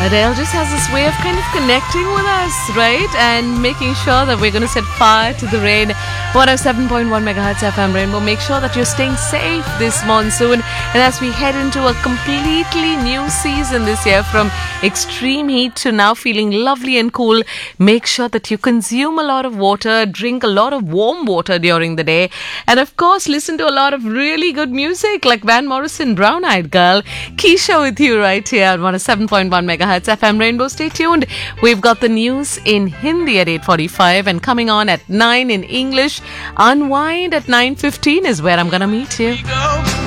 Adele just has this way of kind of connecting with us, right? And making sure that we're going to set fire to the rain. 107.1 megahertz FM Rainbow. Make sure that you're staying safe this monsoon. And as we head into a completely new season this year, from extreme heat to now feeling lovely and cool, make sure that you consume a lot of water, drink a lot of warm water during the day. And of course, listen to a lot of really good music like Van Morrison, Brown Eyed Girl. Keisha with you right here on 107.1 megahertz FM Rainbow. Stay tuned. We've got the news in Hindi at 8:45 and coming on at 9 in English. Unwind at 9:15 is where I'm going to meet you.